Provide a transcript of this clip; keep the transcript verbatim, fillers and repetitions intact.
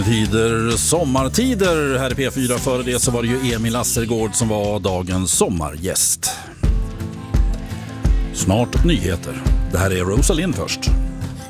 Tider, sommartider här i P fyra. Före det så var det ju Emil Assergård som var dagens sommargäst. Snart nyheter. Det här är Rosalind först.